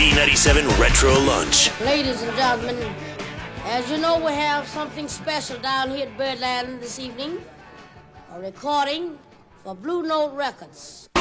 B97 Retro Lunch. Ladies and gentlemen, as you know, we have something special down here at Birdland this evening. A recording for Blue Note Records.